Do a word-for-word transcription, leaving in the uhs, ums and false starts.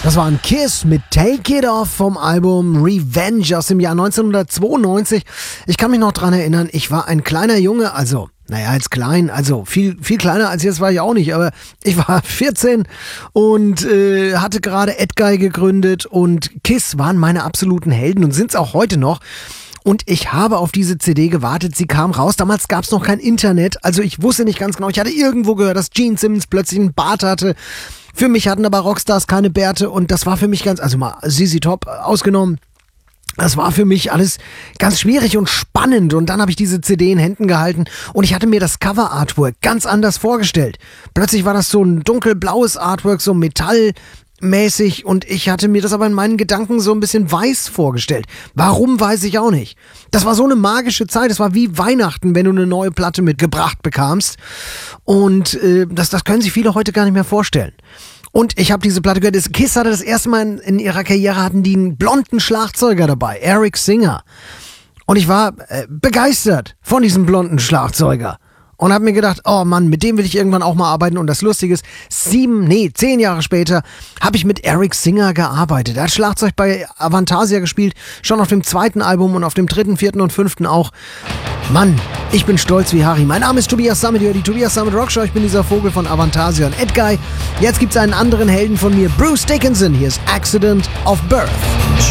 Das war ein Kiss mit Take It Off vom Album Revenge aus dem Jahr neunzehnhundertzweiundneunzig. Ich kann mich noch dran erinnern, ich war ein kleiner Junge, also, naja, jetzt klein, also viel, viel kleiner als jetzt war ich auch nicht, aber ich war vierzehn und äh, hatte gerade Edguy gegründet und Kiss waren meine absoluten Helden und sind es auch heute noch. Und ich habe auf diese C D gewartet, sie kam raus. Damals gab es noch kein Internet, also ich wusste nicht ganz genau. Ich hatte irgendwo gehört, dass Gene Simmons plötzlich einen Bart hatte. Für mich hatten aber Rockstars keine Bärte und das war für mich ganz, also mal Z Z Top ausgenommen. Das war für mich alles ganz schwierig und spannend und dann habe ich diese C D in Händen gehalten und ich hatte mir das Cover-Artwork ganz anders vorgestellt. Plötzlich war das so ein dunkelblaues Artwork, so metallmäßig und ich hatte mir das aber in meinen Gedanken so ein bisschen weiß vorgestellt. Warum, weiß ich auch nicht. Das war so eine magische Zeit, das war wie Weihnachten, wenn du eine neue Platte mitgebracht bekamst und äh, das, das können sich viele heute gar nicht mehr vorstellen. Und ich habe diese Platte gehört. Kiss hatte das erste Mal in, in ihrer Karriere hatten die einen blonden Schlagzeuger dabei, Eric Singer. Und ich war äh, begeistert von diesem blonden Schlagzeuger. Und habe mir gedacht, oh Mann, mit dem will ich irgendwann auch mal arbeiten. Und das Lustige ist, sieben, nee, zehn Jahre später habe ich mit Eric Singer gearbeitet. Er hat Schlagzeug bei Avantasia gespielt, schon auf dem zweiten Album und auf dem dritten, vierten und fünften auch. Mann, ich bin stolz wie Harry. Mein Name ist Tobias Sammet, ihr hört die Tobias Sammet Rockshow. Ich bin dieser Vogel von Avantasia und Edguy. Jetzt gibt's einen anderen Helden von mir, Bruce Dickinson. Hier ist Accident of Birth.